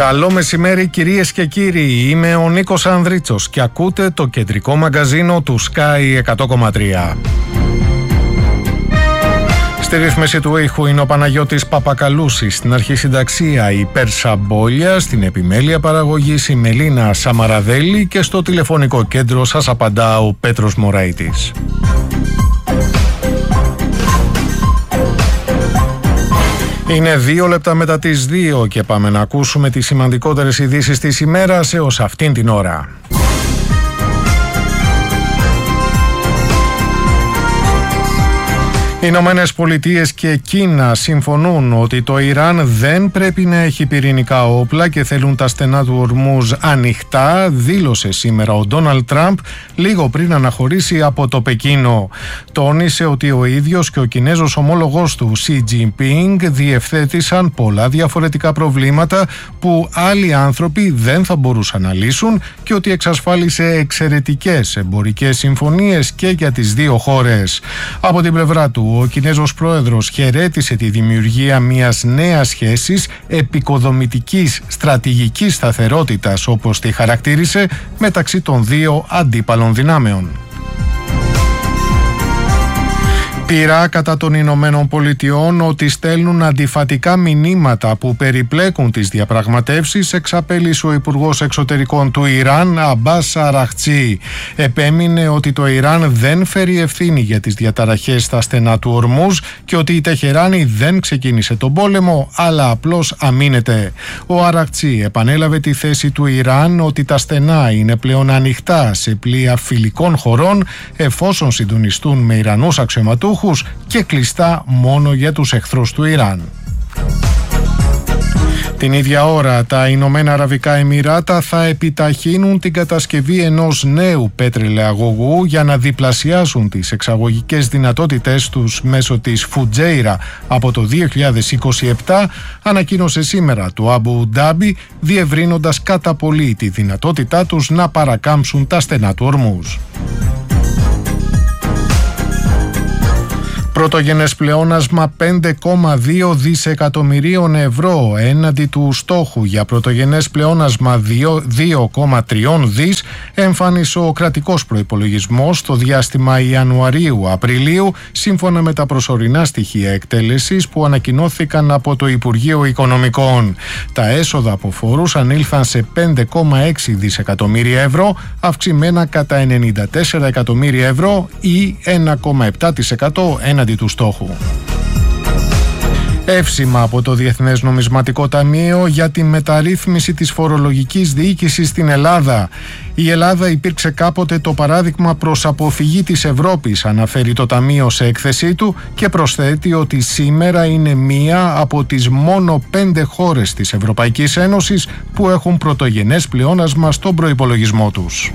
Καλό μεσημέρι κυρίες και κύριοι, είμαι ο Νίκος Ανδρίτσος και ακούτε το κεντρικό μαγκαζίνο του Sky 100,3. Στη ρύθμιση του ήχου είναι ο Παναγιώτης Παπακαλούσης, στην αρχισυνταξία η Πέρσα Μπόλια, στην επιμέλεια παραγωγής η Μελίνα Σαμαραδέλη και στο τηλεφωνικό κέντρο σας απαντά ο Πέτρος Μωραΐτης. Είναι 2 λεπτά μετά τις 2 και πάμε να ακούσουμε τις σημαντικότερες ειδήσεις της ημέρας έως αυτήν την ώρα. Οι Ηνωμένες Πολιτείες και Κίνα συμφωνούν ότι το Ιράν δεν πρέπει να έχει πυρηνικά όπλα και θέλουν τα στενά του Ορμούζ ανοιχτά, δήλωσε σήμερα ο Ντόναλντ Τραμπ λίγο πριν αναχωρήσει από το Πεκίνο. Τόνισε ότι ο ίδιος και ο Κινέζος ομόλογος του Σι Τζινπίνγκ διευθέτησαν πολλά διαφορετικά προβλήματα που άλλοι άνθρωποι δεν θα μπορούσαν να λύσουν και ότι εξασφάλισε εξαιρετικές εμπορικές συμφωνίες και για τις δύο χώρες. Από την πλευρά του, ο Κινέζος πρόεδρος χαιρέτησε τη δημιουργία μιας νέας σχέσης επικοδομητικής στρατηγικής σταθερότητας, όπως τη χαρακτήρισε, μεταξύ των δύο αντίπαλων δυνάμεων. Πειρά κατά των Ηνωμένων Πολιτειών ότι στέλνουν αντιφατικά μηνύματα που περιπλέκουν τις διαπραγματεύσεις, εξαπέλυσε ο Υπουργός Εξωτερικών του Ιράν, Αμπάς Αραχτζή. Επέμεινε ότι το Ιράν δεν φέρει ευθύνη για τις διαταραχές στα στενά του Ορμούζ και ότι η Τεχεράνη δεν ξεκίνησε τον πόλεμο, αλλά απλώς αμήνεται. Ο Αραχτζή επανέλαβε τη θέση του Ιράν ότι τα στενά είναι πλέον ανοιχτά σε πλοία φιλικών χωρών εφόσον συντονιστούν με Ιρανούς αξιωματούχους και κλειστά μόνο για τους εχθρούς του Ιράν. Την ίδια ώρα, τα Ηνωμένα Αραβικά Εμιράτα θα επιταχύνουν την κατασκευή ενός νέου πετρελαιαγωγού για να διπλασιάσουν τις εξαγωγικές δυνατότητες τους μέσω της Φουτζέιρα από το 2027, ανακοίνωσε σήμερα το Αμπου Ντάμπι, διευρύνοντας κατά πολύ τη δυνατότητά τους να παρακάμψουν τα στενά του Ορμούζ. Πρωτογενές πλεόνασμα 5,2 δισεκατομμυρίων ευρώ έναντι του στόχου για πρωτογενές πλεόνασμα 2,3 δις εμφάνισε ο κρατικός προϋπολογισμός στο διάστημα Ιανουαρίου-Απριλίου, σύμφωνα με τα προσωρινά στοιχεία εκτέλεσης που ανακοινώθηκαν από το Υπουργείο Οικονομικών. Τα έσοδα από φόρους ανήλθαν σε 5,6 δισεκατομμύρια ευρώ, αυξημένα κατά 94 εκατομμύρια ευρώ ή 1,7% έναντι του στόχου. Εύσημα από το Διεθνές Νομισματικό Ταμείο για τη μεταρρύθμιση της φορολογικής διοίκησης στην Ελλάδα. Η Ελλάδα υπήρξε κάποτε το παράδειγμα προς αποφυγή της Ευρώπης, αναφέρει το Ταμείο σε έκθεσή του και προσθέτει ότι σήμερα είναι μία από τις μόνο 5 χώρες της Ευρωπαϊκής Ένωσης που έχουν πρωτογενές πλεόνασμα στον προϋπολογισμό τους.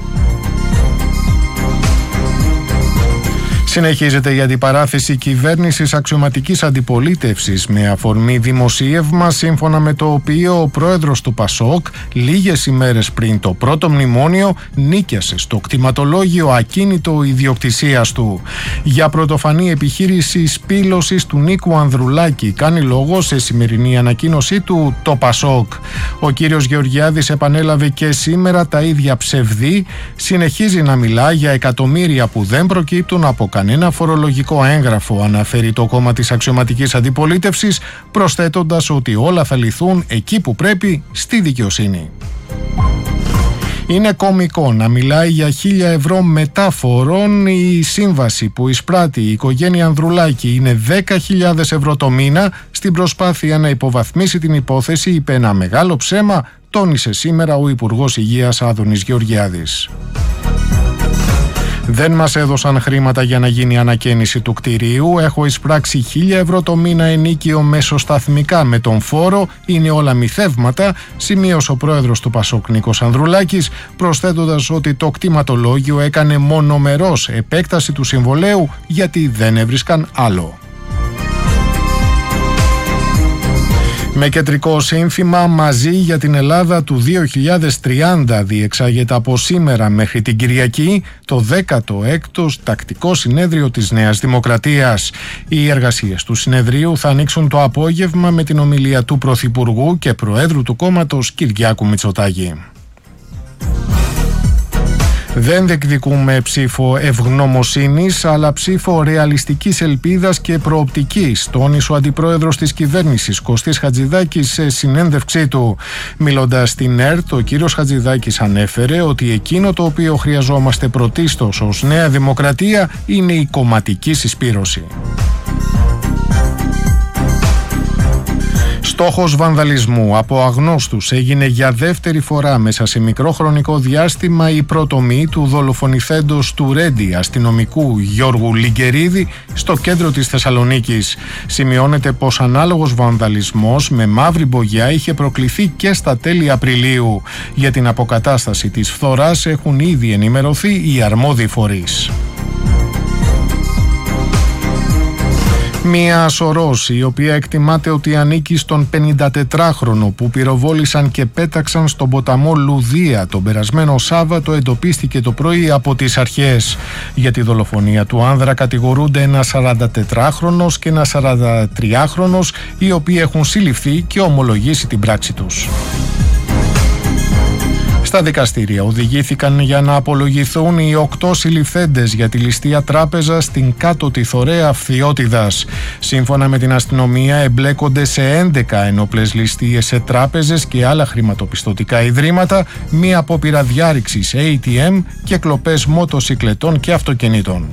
Συνεχίζεται η αντιπαράθεση κυβέρνησης αξιωματικής αντιπολίτευσης με αφορμή δημοσίευμα σύμφωνα με το οποίο ο πρόεδρος του ΠΑΣΟΚ λίγες ημέρες πριν το πρώτο μνημόνιο νίκιασε στο κτηματολόγιο ακίνητο ιδιοκτησίας του. Για πρωτοφανή επιχείρηση σπήλωσης του Νίκου Ανδρουλάκη κάνει λόγο σε σημερινή ανακοίνωσή του το ΠΑΣΟΚ. Ο κύριος Γεωργιάδης επανέλαβε και σήμερα τα ίδια ψευδή, συνεχίζει να μιλά για εκατομμύρια που δεν προκύπτουν από κανένα φορολογικό έγγραφο, αναφέρει το κόμμα της αξιωματικής αντιπολίτευσης, προσθέτοντας ότι όλα θα λυθούν εκεί που πρέπει, στη δικαιοσύνη. Είναι κωμικό να μιλάει για 1.000 ευρώ μετά φόρων. Η σύμβαση που εισπράττει η οικογένεια Ανδρουλάκη είναι 10.000 ευρώ το μήνα. Στην προσπάθεια να υποβαθμίσει την υπόθεση είπε ένα μεγάλο ψέμα, τόνισε σήμερα ο Υπουργός Υγείας Άδωνης Γεωργιάδης. Δεν μας έδωσαν χρήματα για να γίνει ανακαίνιση του κτηρίου. Έχω εισπράξει 1.000 ευρώ το μήνα ενίκιο μεσοσταθμικά με τον φόρο. Είναι όλα μυθεύματα, σημείωσε ο πρόεδρος του ΠΑΣΟΚ Νίκος Ανδρουλάκης, προσθέτοντας ότι το κτηματολόγιο έκανε μονομερός επέκταση του συμβολέου γιατί δεν έβρισκαν άλλο. Με κεντρικό σύνθημα «Μαζί για την Ελλάδα του 2030» διεξάγεται από σήμερα μέχρι την Κυριακή το 16ο τακτικό συνέδριο της Νέας Δημοκρατίας. Οι εργασίες του συνεδρίου θα ανοίξουν το απόγευμα με την ομιλία του Πρωθυπουργού και Προέδρου του κόμματος Κυριάκου Μητσοτάκη. Δεν διεκδικούμε ψήφο ευγνωμοσύνης, αλλά ψήφο ρεαλιστικής ελπίδας και προοπτικής, τόνισε ο αντιπρόεδρος της κυβέρνησης Κωστής Χατζηδάκης σε συνέντευξή του. Μιλώντας στην ΕΡΤ, ο κύριος Χατζηδάκης ανέφερε ότι εκείνο το οποίο χρειαζόμαστε πρωτίστως ως Νέα Δημοκρατία είναι η κομματική συσπήρωση. Στόχος βανδαλισμού από αγνώστους έγινε για δεύτερη φορά μέσα σε μικρό χρονικό διάστημα η προτομή του δολοφονηθέντος του Ρέντι αστυνομικού Γιώργου Λιγκερίδη στο κέντρο της Θεσσαλονίκης. Σημειώνεται πως ανάλογος βανδαλισμός με μαύρη μπογιά είχε προκληθεί και στα τέλη Απριλίου. Για την αποκατάσταση της φθοράς έχουν ήδη ενημερωθεί οι αρμόδιοι φορείς. Μία σωρός, η οποία εκτιμάται ότι ανήκει στον 54χρονο που πυροβόλησαν και πέταξαν στον ποταμό Λουδία τον περασμένο Σάββατο, εντοπίστηκε το πρωί από τις αρχές. Για τη δολοφονία του άνδρα κατηγορούνται ένας 44χρονος και ένας 43χρονος, οι οποίοι έχουν συλληφθεί και ομολογήσει την πράξη τους. Στα δικαστήρια οδηγήθηκαν για να απολογηθούν οι 8 συλληφθέντες για τη ληστεία τράπεζα στην κάτωτη Θωρέα Φθιώτιδας. Σύμφωνα με την αστυνομία εμπλέκονται σε 11 ενόπλες ληστείες σε τράπεζες και άλλα χρηματοπιστωτικά ιδρύματα, μία απόπειρα διάρρηξης ATM και κλοπές μοτοσικλετών και αυτοκινήτων.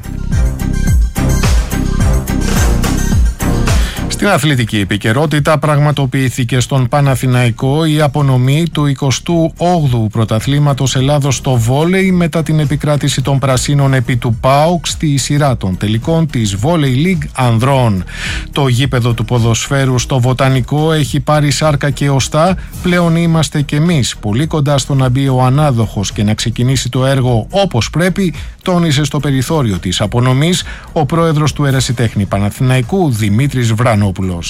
Στην αθλητική επικαιρότητα πραγματοποιήθηκε στον Παναθηναϊκό η απονομή του 28ου πρωταθλήματος Ελλάδος στο βόλεϊ μετά την επικράτηση των Πρασίνων επί του ΠΑΟΚ στη σειρά των τελικών της Volley League Ανδρών. Το γήπεδο του ποδοσφαίρου στο Βοτανικό έχει πάρει σάρκα και οστά. Πλέον είμαστε κι εμείς πολύ κοντά στο να μπει ο ανάδοχος και να ξεκινήσει το έργο όπως πρέπει, τόνισε στο περιθώριο της απονομής ο πρόεδρος του Ερασιτέχνη Παναθηναϊκού Δημήτρης Βρανόπουλος.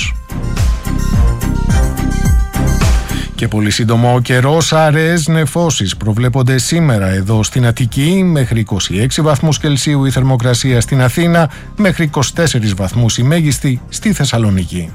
Και πολύ σύντομα ο καιρός, αραιές νεφώσεις προβλέπονται σήμερα εδώ στην Αττική, μέχρι 26 βαθμούς Κελσίου η θερμοκρασία στην Αθήνα, μέχρι 24 βαθμούς η μέγιστη στη Θεσσαλονίκη.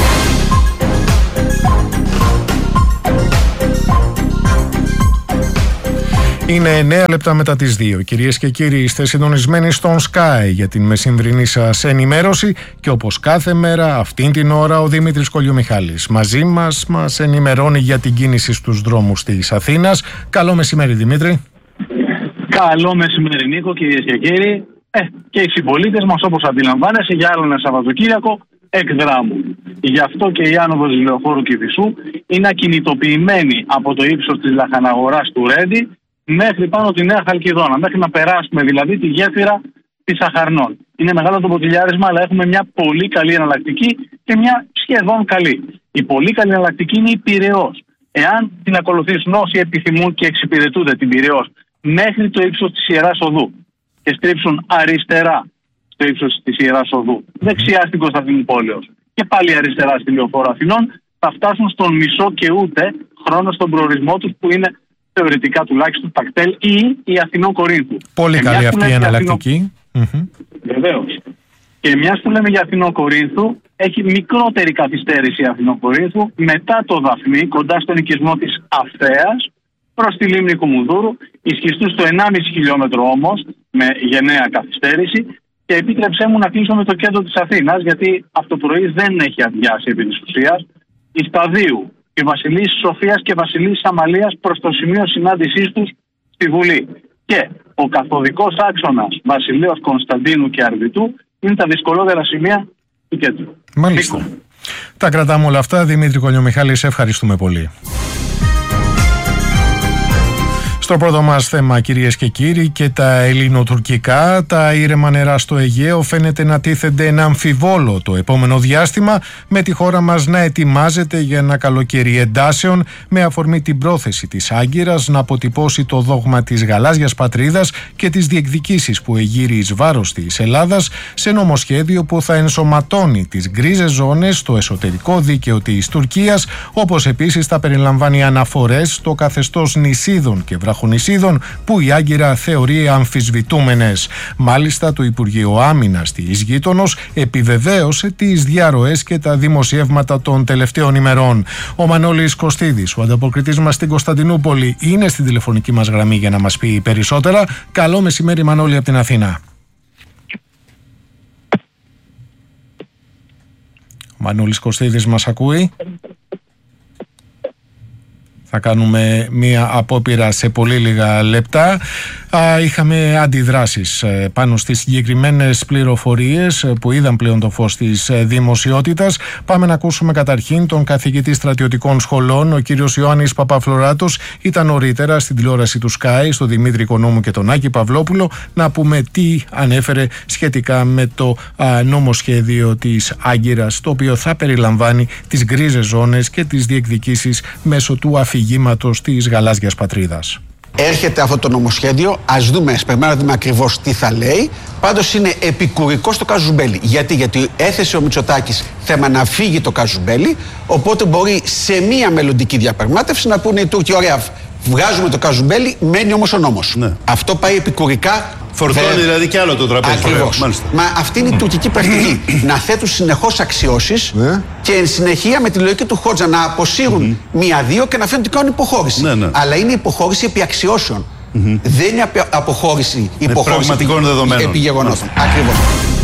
Είναι 9 λεπτά μετά τις 2. Κυρίες και κύριοι, είστε συντονισμένοι στον Sky για την μεσημβρινή σας ενημέρωση και όπως κάθε μέρα αυτήν την ώρα ο Δημήτρης Κολιομιχάλης μαζί μας ενημερώνει για την κίνηση στους δρόμους της Αθήνας. Καλό μεσημέρι, Δημήτρη. Καλό μεσημέρι, Νίκο, κυρίες και κύριοι. Και οι συμπολίτες μας, όπως αντιλαμβάνεσαι, για άλλο ένα Σαββατοκύριακο εκ δράμου. Γι' αυτό και η άνοδος Λεωφόρου Κηφισού είναι ακινητοποιημένη από το ύψος της λαχαναγοράς του Ρέντι μέχρι πάνω τη Νέα Χαλκιδόνα, μέχρι να περάσουμε δηλαδή τη γέφυρα της Αχαρνών. Είναι μεγάλο το ποτηλιάρισμα, αλλά έχουμε μια πολύ καλή εναλλακτική και μια σχεδόν καλή. Η πολύ καλή εναλλακτική είναι η Πειραιώς. Εάν την ακολουθήσουν όσοι επιθυμούν και εξυπηρετούνται την Πειραιώς μέχρι το ύψος της Ιεράς Οδού και στρίψουν αριστερά στο ύψος της Ιεράς Οδού, δεξιά στην Κωνσταντινούπολεως και πάλι αριστερά στη Λεωφόρο Αθηνών, θα φτάσουν στον μισό και ούτε χρόνο στον προορισμό τους, που είναι θεωρητικά τουλάχιστον τα κτέλ ή η Αθηνών Κορίνθου. Πολύ καλή αυτή η εναλλακτική. Βεβαίως. Και μιας που λέμε για Αθηνών Κορίνθου, έχει μικρότερη καθυστέρηση η Αθηνών Κορίνθου μετά το Δαφνί, κοντά στον οικισμό της Αυθέας, προς τη λίμνη Κουμουνδούρου, ισχυστούν στο 1,5 χιλιόμετρο όμως, με γενναία καθυστέρηση. Και επίτρεψέ μου να κλείσω με το κέντρο της Αθήνας, γιατί αυτό το πρωί δεν έχει αδειάσει επί της ουσίας. Η Σταδίου, η Βασιλής Σοφίας και Βασιλής Αμαλίας προς το σημείο συνάντησής τους στη Βουλή. Και ο καθοδικός άξονας Βασιλέως Κωνσταντίνου και Αρβιτού είναι τα δυσκολότερα σημεία του κέντρου. Μάλιστα. Τα κρατάμε όλα αυτά. Δημήτρη Κολιομιχάλη, σε ευχαριστούμε πολύ. Στο Στο πρώτο μας θέμα, κυρίες και κύριοι, και τα ελληνοτουρκικά, τα ήρεμα νερά στο Αιγαίο φαίνεται να τίθενται ένα αμφιβόλο το επόμενο διάστημα, με τη χώρα μας να ετοιμάζεται για ένα καλοκαίρι εντάσεων, με αφορμή την πρόθεση της Άγκυρας να αποτυπώσει το δόγμα της γαλάζιας πατρίδας και τις διεκδικήσεις που εγείρει εις βάρος της Ελλάδας σε νομοσχέδιο που θα ενσωματώνει τις γκρίζες ζώνες στο εσωτερικό δίκαιο της Τουρκίας, όπως επίσης θα περιλαμβάνει αναφορές στο καθεστώς νησίδων και βραχονησίδων που η Άγκυρα θεωρεί αμφισβητούμενες. Μάλιστα, το Υπουργείο Άμυνας της γείτονος επιβεβαίωσε τις διαρροές και τα δημοσιεύματα των τελευταίων ημερών. Ο Μανώλης Κωστίδης, ο ανταποκριτής μας στην Κωνσταντινούπολη, είναι στην τηλεφωνική μας γραμμή για να μας πει περισσότερα. Καλό μεσημέρι, Μανώλη, από την Αθήνα. Ο Μανώλης Κωστίδης μας ακούει? Θα κάνουμε μία απόπειρα σε πολύ λίγα λεπτά. Είχαμε αντιδράσεις πάνω στις συγκεκριμένες πληροφορίες που είδαν πλέον το φως της δημοσιότητας. Πάμε να ακούσουμε καταρχήν τον καθηγητή στρατιωτικών σχολών, ο κύριος Ιωάννης Παπαφλωράτος. Ήταν νωρίτερα στην τηλεόραση του Sky, στο Δημήτρη Οικονόμου και τον Άκη Παυλόπουλο, να πούμε τι ανέφερε σχετικά με το νομοσχέδιο της Άγκυρας, το οποίο θα περιλαμβάνει τις γκρίζες ζώνες και τις διεκδικήσεις μέσω του αφηγήματος της γαλάζιας πατρίδας. Έρχεται αυτό το νομοσχέδιο, ας περιμένουμε να δούμε ακριβώς τι θα λέει. Πάντως είναι επικουρικό στο κάζους μπέλι. Γιατί έθεσε ο Μητσοτάκης θέμα να φύγει το κάζους μπέλι, οπότε μπορεί σε μία μελλοντική διαπραγμάτευση να πούνε οι Τούρκοι, ωραία, βγάζουμε το κάζους μπέλι, μένει όμως ο νόμος. Ναι. Αυτό πάει επικουρικά. Φορτώνει δηλαδή κι άλλο το τραπέζι. Ακριβώς. Μα αυτή είναι η τουρκική πρακτική. Να θέτουν συνεχώς αξιώσεις και εν συνεχεία με τη λογική του Χότζα να αποσύρουν μία-δύο και να φαίνουν ότι κάνουν υποχώρηση. Αλλά είναι υποχώρηση επί αξιώσεων. Δεν είναι αποχώρηση επί γεγονότων. Ακριβώς.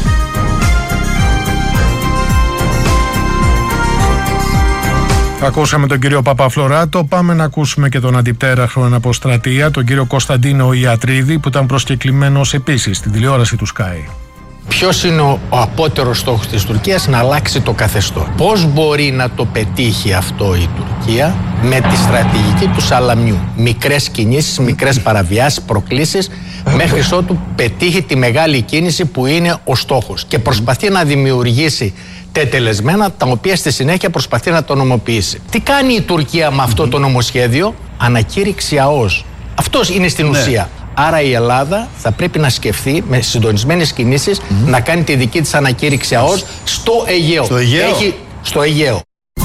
Ακούσαμε τον κύριο Παπαφλωράτο. Πάμε να ακούσουμε και τον αντιπτέραχο αναποστρατεία, τον κύριο Κωνσταντίνο Ιατρίδη, που ήταν προσκεκλημένος επίσης στην τηλεόραση του Sky. Ποιος είναι ο απότερος στόχος της Τουρκίας? Να αλλάξει το καθεστώς. Πώς μπορεί να το πετύχει αυτό η Τουρκία? Με τη στρατηγική του σαλαμιού. Μικρές κινήσεις, μικρές παραβιάσεις, προκλήσεις, μέχρι ότου πετύχει τη μεγάλη κίνηση που είναι ο στόχος. Και προσπαθεί να δημιουργήσει τετελεσμένα, τα οποία στη συνέχεια προσπαθεί να το νομοποιήσει. Τι κάνει η Τουρκία με αυτό το νομοσχέδιο? Ανακήρυξη ΑΟΣ. Αυτός είναι στην ουσία. Άρα η Ελλάδα θα πρέπει να σκεφτεί με συντονισμένες κινήσεις να κάνει τη δική της ανακήρυξη ΑΟΣ στο Αιγαίο. Στο Αιγαίο.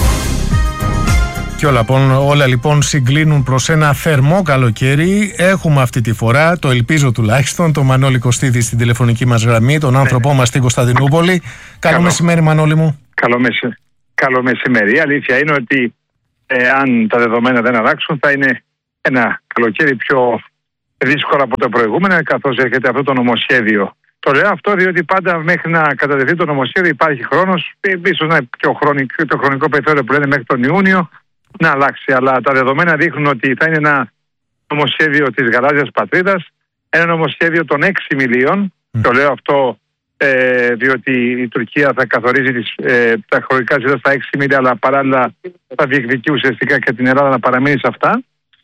Και όλα λοιπόν συγκλίνουν προς ένα θερμό καλοκαίρι. Έχουμε αυτή τη φορά, το ελπίζω τουλάχιστον, τον Μανώλη Κωστίδη στην τηλεφωνική μας γραμμή, τον άνθρωπό μας στην Κωνσταντινούπολη. Καλό μεσημέρι, Μανώλη μου. Καλό μεσημέρι. Η αλήθεια είναι ότι αν τα δεδομένα δεν αλλάξουν, θα είναι ένα καλοκαίρι πιο δύσκολο από το προηγούμενο, καθώς έρχεται αυτό το νομοσχέδιο. Το λέω αυτό διότι πάντα μέχρι να κατατεθεί το νομοσχέδιο υπάρχει χρόνος, ίσως να το χρονικό περιθώριο που λένε μέχρι τον Ιούνιο, να αλλάξει. Αλλά τα δεδομένα δείχνουν ότι θα είναι ένα νομοσχέδιο της γαλάζιας πατρίδας, ένα νομοσχέδιο των 6 μιλίων. Το λέω αυτό διότι η Τουρκία θα καθορίζει τα χωρικά ζητήματα στα 6 μίλια, αλλά παράλληλα θα διεκδικεί ουσιαστικά και την Ελλάδα να παραμείνει σε αυτά.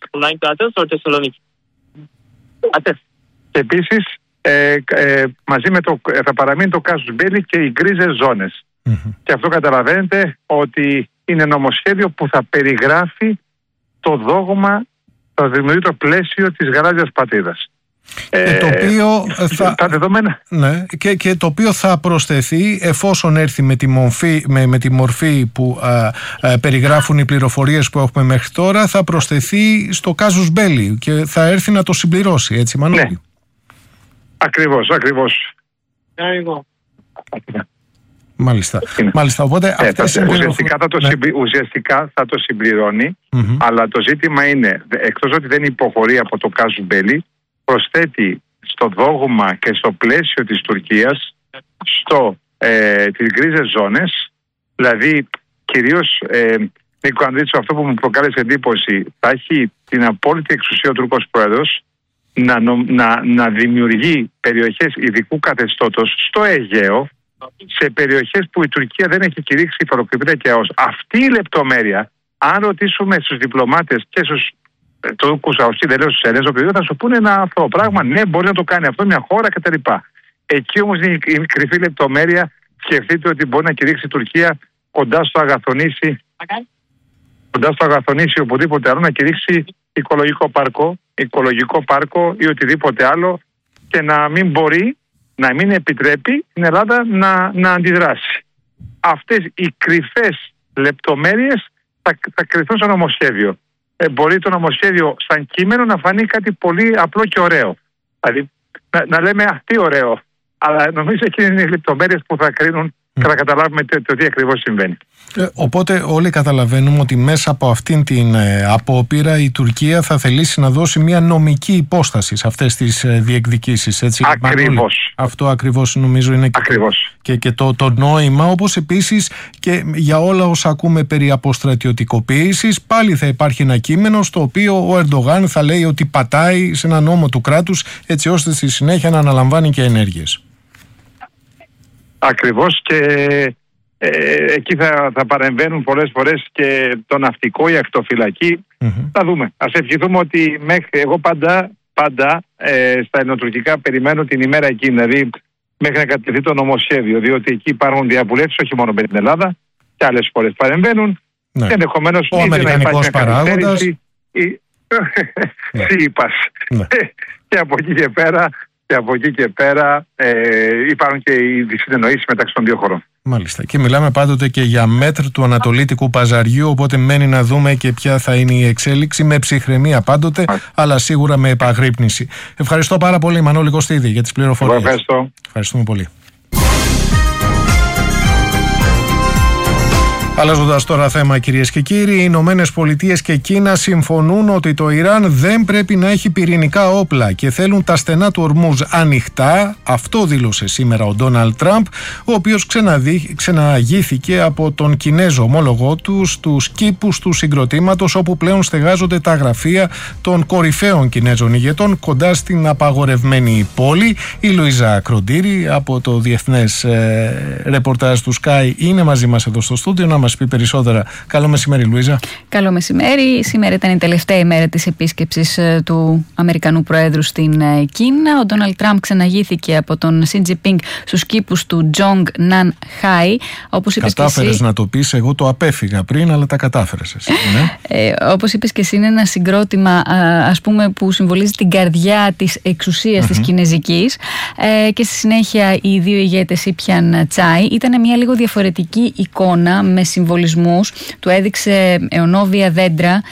Και επίσης μαζί με θα παραμείνει το κάζους μπέλι και οι γκρίζες ζώνες. Και αυτό καταλαβαίνετε ότι είναι νομοσχέδιο που θα περιγράφει το δόγμα, θα δημιουργεί το πλαίσιο της γαλάζιας πατρίδας. Το οποίο τα δεδομένα. Ναι, και το οποίο θα προσθεθεί εφόσον έρθει με τη μορφή που περιγράφουν οι πληροφορίες που έχουμε μέχρι τώρα, θα προσθεθεί στο κάζους μπέλι και θα έρθει να το συμπληρώσει, έτσι Μανώλη? Ναι. Ακριβώς. Μάλιστα, οπότε ουσιαστικά θα το συμπληρώνει, αλλά το ζήτημα είναι, εκτός ότι δεν υποχωρεί από το κάζους μπέλι, προσθέτει στο δόγμα και στο πλαίσιο της Τουρκίας τις γκρίζες ζώνες, δηλαδή κυρίως Νίκο Ανδρίτσο, αυτό που μου προκάλεσε εντύπωση, θα έχει την απόλυτη εξουσία ο Τούρκος Πρόεδρος να δημιουργεί περιοχές ειδικού καθεστώτος στο Αιγαίο, σε περιοχές που η Τουρκία δεν έχει κηρύξει υφαλοκρηπίδα και ΑΟΣ. Αυτή η λεπτομέρεια, αν ρωτήσουμε στους διπλωμάτες και στους Τούρκους, Αουστραλίους, Έλληνες, οποιοδήποτε θα σου πούνε ένα αυτό πράγμα. Ναι, μπορεί να το κάνει αυτό μια χώρα κτλ. Εκεί όμως είναι η κρυφή λεπτομέρεια. Σκεφτείτε ότι μπορεί να κηρύξει η Τουρκία κοντά στο Αγαθονήσι, οπουδήποτε άλλο, να κηρύξει οικολογικό πάρκο ή οτιδήποτε άλλο, και να μην επιτρέπει την Ελλάδα να αντιδράσει. Αυτές οι κρυφές λεπτομέρειες θα κρυθούν στο νομοσχέδιο. Μπορεί το νομοσχέδιο σαν κείμενο να φανεί κάτι πολύ απλό και ωραίο. Δηλαδή να λέμε τι ωραίο. Αλλά νομίζω εκείνες είναι οι λεπτομέρειες που θα κρίνουν και θα καταλάβουμε το τι ακριβώς συμβαίνει. Οπότε όλοι καταλαβαίνουμε ότι μέσα από αυτήν την απόπειρα η Τουρκία θα θελήσει να δώσει μια νομική υπόσταση σε αυτές τις διεκδικήσεις. Έτσι, ακριβώς. Αυτό ακριβώς νομίζω είναι και το νόημα, όπως επίσης και για όλα όσα ακούμε περί αποστρατιωτικοποίησης. Πάλι θα υπάρχει ένα κείμενο στο οποίο ο Ερντογάν θα λέει ότι πατάει σε ένα νόμο του κράτους, έτσι ώστε στη συνέχεια να αναλαμβάνει και ενέργειες. Ακριβώς, και εκεί θα παρεμβαίνουν πολλές φορές και το ναυτικό, η ακτοφυλακή. Θα δούμε. Ας ευχηθούμε ότι εγώ πάντα στα ελληνοτουρκικά περιμένω την ημέρα εκείνη, δηλαδή μέχρι να κατευθεί το νομοσχέδιο, διότι εκεί υπάρχουν διαβουλεύσεις όχι μόνο με την Ελλάδα, και άλλες χώρες παρεμβαίνουν, και ενδεχομένως ο αμερικανικός παράγοντας και από εκεί και πέρα υπάρχουν και οι συνεννοήσεις μεταξύ των δύο χωρών. Μάλιστα. Και μιλάμε πάντοτε και για μέτρ του ανατολίτικου παζαριού, οπότε μένει να δούμε και ποια θα είναι η εξέλιξη, με ψυχραιμία πάντοτε, αλλά σίγουρα με επαγρύπνηση. Ευχαριστώ πάρα πολύ, Μανώλη Κωστίδη, για τις πληροφορίες. Ευχαριστούμε πολύ. Αλλάζοντας τώρα θέμα, κυρίες και κύριοι, οι Ηνωμένες Πολιτείες και Κίνα συμφωνούν ότι το Ιράν δεν πρέπει να έχει πυρηνικά όπλα και θέλουν τα στενά του Ορμούζ ανοιχτά. Αυτό δήλωσε σήμερα ο Ντόναλντ Τραμπ, ο οποίος ξεναγήθηκε από τον Κινέζο ομόλογό του στους κήπους του συγκροτήματος, όπου πλέον στεγάζονται τα γραφεία των κορυφαίων Κινέζων ηγετών κοντά στην απαγορευμένη πόλη. Η Λουίζα Κροντήρη από το διεθνές ρεπορτάζ του Sky είναι μαζί μας εδώ στο στούντιο να μας πει περισσότερα. Καλό μεσημέρι, Λουίζα. Καλό μεσημέρι. Σήμερα ήταν η τελευταία ημέρα της επίσκεψης του Αμερικανού Προέδρου στην Κίνα. Ο Ντόναλντ Τραμπ ξεναγήθηκε από τον Σι Τζινπίνγκ στους κήπους του Τζονγκ Ναν Χάι. Κατάφερες να το πεις, εγώ το απέφυγα πριν, αλλά τα κατάφερες εσύ. Ναι? Όπως είπες και εσύ, είναι ένα συγκρότημα, ας πούμε, που συμβολίζει την καρδιά της εξουσίας της κινεζικής, και στη συνέχεια οι δύο ηγέτες ήπιαν τσάι. Ήταν μια λίγο διαφορετική εικόνα με συμβολισμούς. Του έδειξε αιωνόβια δέντρα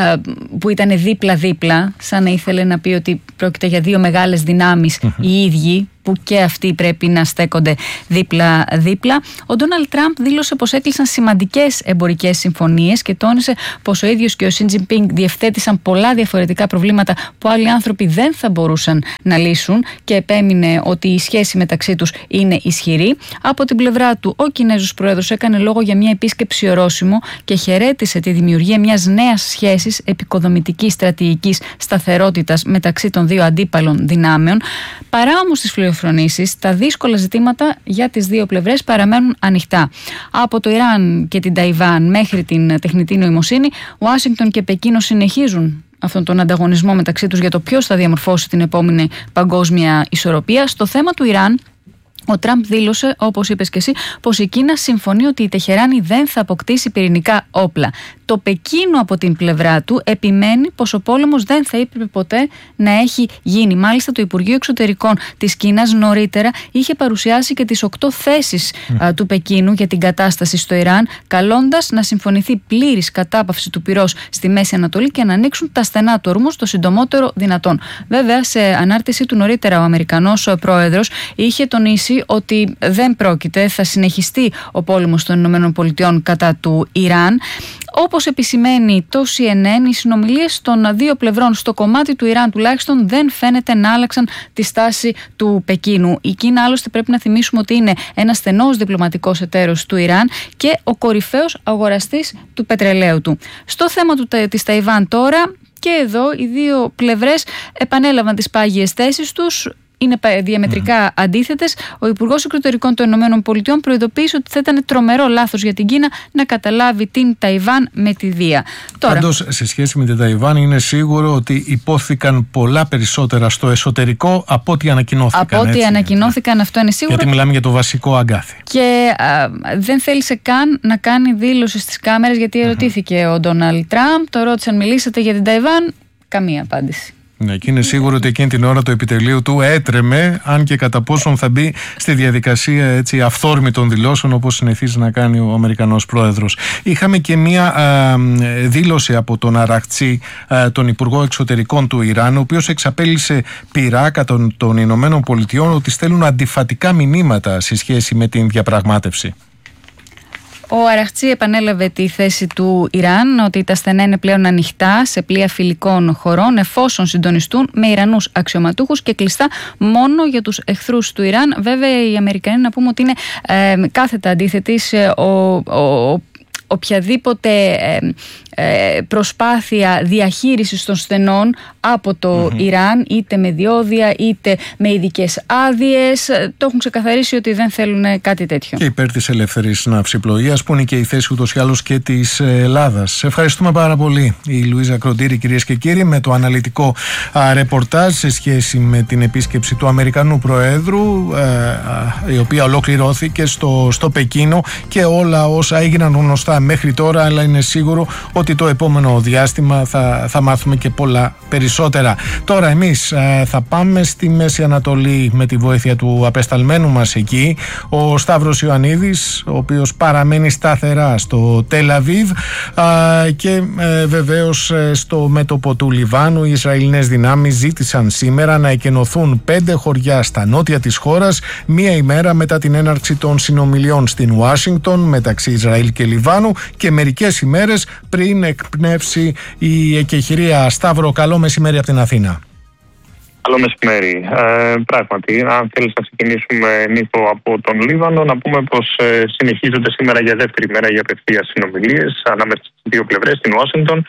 που ήταν δίπλα-δίπλα, σαν να ήθελε να πει ότι πρόκειται για δύο μεγάλες δυνάμεις οι ίδιοι, που και αυτοί πρέπει να στέκονται δίπλα-δίπλα. Ο Ντόναλντ Τραμπ δήλωσε πως έκλεισαν σημαντικές εμπορικές συμφωνίες και τόνισε πως ο ίδιος και ο Σι Τζινπίνγκ διευθέτησαν πολλά διαφορετικά προβλήματα που άλλοι άνθρωποι δεν θα μπορούσαν να λύσουν, και επέμεινε ότι η σχέση μεταξύ τους είναι ισχυρή. Από την πλευρά του, ο Κινέζος Πρόεδρος έκανε λόγο για μια επίσκεψη ορόσημο και χαιρέτησε τη δημιουργία μιας νέας σχέσης επικοδομητικής στρατηγικής σταθερότητας μεταξύ των δύο αντίπαλων δυνάμεων. Παρά όμως τις φρονήσεις, τα δύσκολα ζητήματα για τις δύο πλευρές παραμένουν ανοιχτά. Από το Ιράν και την Ταϊβάν μέχρι την τεχνητή νοημοσύνη, Ουάσιγκτον και Πεκίνο συνεχίζουν αυτόν τον ανταγωνισμό μεταξύ τους για το ποιος θα διαμορφώσει την επόμενη παγκόσμια ισορροπία. Στο θέμα του Ιράν, ο Τραμπ δήλωσε, όπως είπες και εσύ, πως η Κίνα συμφωνεί ότι η Τεχεράνη δεν θα αποκτήσει πυρηνικά όπλα. Το Πεκίνο από την πλευρά του επιμένει πως ο πόλεμος δεν θα έπρεπε ποτέ να έχει γίνει. Μάλιστα, το Υπουργείο Εξωτερικών της Κίνας νωρίτερα είχε παρουσιάσει και τις 8 θέσεις του Πεκίνου για την κατάσταση στο Ιράν, καλώντας να συμφωνηθεί πλήρης κατάπαυση του πυρός στη Μέση Ανατολή και να ανοίξουν τα στενά του ορμού το συντομότερο δυνατόν. Βέβαια, σε ανάρτησή του νωρίτερα, ο Αμερικανός Πρόεδρος είχε τονίσει ότι δεν πρόκειται, θα συνεχιστεί ο πόλεμος των ΗΠΑ κατά του Ιράν. Όπως επισημαίνει το CNN, οι συνομιλίες των δύο πλευρών στο κομμάτι του Ιράν τουλάχιστον δεν φαίνεται να άλλαξαν τη στάση του Πεκίνου. Η Κίνα, άλλωστε, πρέπει να θυμίσουμε ότι είναι ένας στενός διπλωματικός εταίρος του Ιράν και ο κορυφαίος αγοραστής του πετρελαίου του. Στο θέμα της Ταϊβάν τώρα, και εδώ οι δύο πλευρές επανέλαβαν τις πάγιες θέσεις τους. είναι διαμετρικά αντίθετες. Ο Υπουργός Εξωτερικών των ΗΠΑ προειδοποίησε ότι θα ήταν τρομερό λάθος για την Κίνα να καταλάβει την Ταϊβάν με τη βία. Πάντως, σε σχέση με την Ταϊβάν, είναι σίγουρο ότι υπόθηκαν πολλά περισσότερα στο εσωτερικό από ό,τι ανακοινώθηκαν. Από ό,τι ανακοινώθηκαν, αυτό είναι σίγουρο. Γιατί μιλάμε για το βασικό αγκάθι. Και δεν θέλησε καν να κάνει δήλωση στις κάμερες, γιατί ερωτήθηκε ο Ντόναλντ Τραμπ, το ρώτησαν, μιλήσατε για την Ταϊβάν, καμία απάντηση. Ναι, και είναι σίγουρο ότι εκείνη την ώρα το επιτελείο του έτρεμε, αν και κατά πόσον θα μπει στη διαδικασία έτσι αυθόρμητων δηλώσεων, όπως συνηθίζει να κάνει ο Αμερικανός πρόεδρος. Είχαμε και μία δήλωση από τον Αραχτσί, τον Υπουργό Εξωτερικών του Ιράν, ο οποίος εξαπέλυσε πειρά κατά των Ηνωμένων Πολιτειών ότι στέλνουν αντιφατικά μηνύματα σε σχέση με την διαπραγμάτευση. Ο Αραχτσί επανέλαβε τη θέση του Ιράν ότι τα στενά είναι πλέον ανοιχτά σε πλοία φιλικών χωρών εφόσον συντονιστούν με Ιρανούς αξιωματούχους και κλειστά μόνο για τους εχθρούς του Ιράν. Βέβαια, οι Αμερικανοί, να πούμε ότι είναι κάθετα αντίθετοι σε οποιαδήποτε προσπάθεια διαχείρισης των στενών από το Ιράν, είτε με διόδια είτε με ειδικές άδειες. Το έχουν ξεκαθαρίσει ότι δεν θέλουν κάτι τέτοιο. Και υπέρ της ελεύθερης ναυσιπλοείας, που είναι και η θέση ούτως ή άλλως και της Ελλάδας. Σε ευχαριστούμε πάρα πολύ, η Λουίζα Κροντήρη, κυρίες και κύριοι, με το αναλυτικό ρεπορτάζ σε σχέση με την επίσκεψη του Αμερικανού Προέδρου, η οποία ολοκληρώθηκε στο Πεκίνο, και όλα όσα έγιναν γνωστά μέχρι τώρα, αλλά είναι σίγουρο ότι το επόμενο διάστημα θα μάθουμε και πολλά περισσότερα. Τώρα εμείς θα πάμε στη Μέση Ανατολή με τη βοήθεια του απεσταλμένου μας εκεί, ο Σταύρος Ιωαννίδης, ο οποίος παραμένει σταθερά στο Τελ Αβίβ, και βεβαίως στο μέτωπο του Λιβάνου οι Ισραηλινές δυνάμεις ζήτησαν σήμερα να εκενωθούν 5 χωριά στα νότια της χώρας, μία ημέρα μετά την έναρξη των συνομιλιών στην Ουάσιγκτον μεταξύ Ισραήλ και Λιβάνου και μερικές ημέρες πριν εκπνεύσει η εκεχηρία. Σταύρο, καλό μεσημέρι από την Αθήνα. Καλό μεσημέρι. Πράγματι, αν θέλεις να ξεκινήσουμε, Νίκο, από τον Λίβανο, να πούμε πως συνεχίζονται σήμερα για δεύτερη μέρα για απευθείας συνομιλίες ανάμεσα στις δύο πλευρές στην Ουάσιγκτον.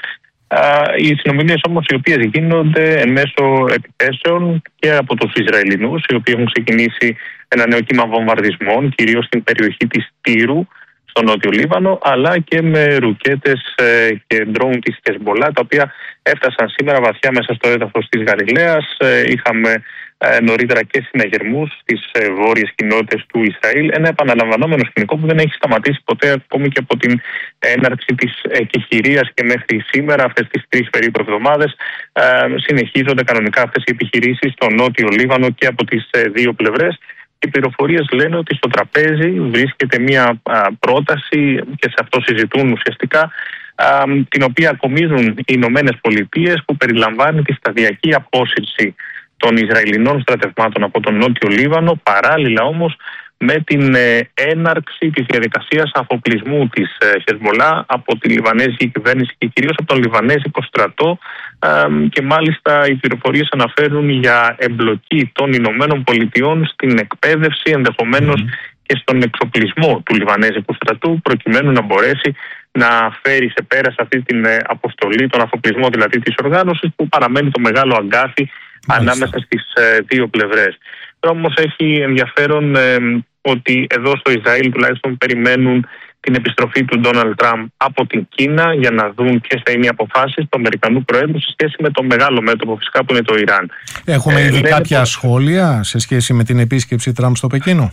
Οι συνομιλίες όμως, οι οποίες γίνονται εν μέσω επιθέσεων και από τους Ισραηλινούς, οι οποίοι έχουν ξεκινήσει ένα νέο κύμα βομβαρδισμών, κυρίως στην περιοχή της Τύρου, στο νότιο Λίβανο, αλλά και με ρουκέτες και ντρόουν της Χεσμολά, τα οποία έφτασαν σήμερα βαθιά μέσα στο έδαφος της Γαλιλαίας. Είχαμε νωρίτερα και συναγερμούς στις βόρειες κοινότητες του Ισραήλ. Ένα επαναλαμβανόμενο σκηνικό που δεν έχει σταματήσει ποτέ, ακόμη και από την έναρξη της εκεχηρίας και μέχρι σήμερα, αυτές τις 3 περίπου εβδομάδες. Συνεχίζονται κανονικά αυτές οι επιχειρήσεις στο νότιο Λίβανο και από τις δύο πλευρές. Οι πληροφορίες λένε ότι στο τραπέζι βρίσκεται μια πρόταση, και σε αυτό συζητούν ουσιαστικά, την οποία ακομίζουν οι Ηνωμένες Πολιτείες, που περιλαμβάνει τη σταδιακή απόσυρση των Ισραηλινών στρατευμάτων από τον νότιο Λίβανο, παράλληλα όμως με την έναρξη της διαδικασίας αφοπλισμού της Χεσμολά από τη Λιβανέζικη κυβέρνηση και κυρίως από τον Λιβανέζικο στρατό, και μάλιστα οι πληροφορίες αναφέρουν για εμπλοκή των Ηνωμένων Πολιτειών στην εκπαίδευση, ενδεχομένως και στον εξοπλισμό του Λιβανέζικου στρατού, προκειμένου να μπορέσει να φέρει σε πέρα σε αυτή την αποστολή, τον αφοπλισμό δηλαδή της οργάνωσης, που παραμένει το μεγάλο αγκάθι ανάμεσα στις δύο πλευρές. Όμως έχει ενδιαφέρον ότι εδώ στο Ισραήλ τουλάχιστον περιμένουν την επιστροφή του Ντόναλντ Τραμπ από την Κίνα για να δουν ποιες θα είναι οι αποφάσεις του Αμερικανού Προέδρου σε σχέση με το μεγάλο μέτωπο φυσικά που είναι το Ιράν. Έχουμε ήδη κάποια σχόλια σε σχέση με την επίσκεψη Τραμπ στο Πεκίνο?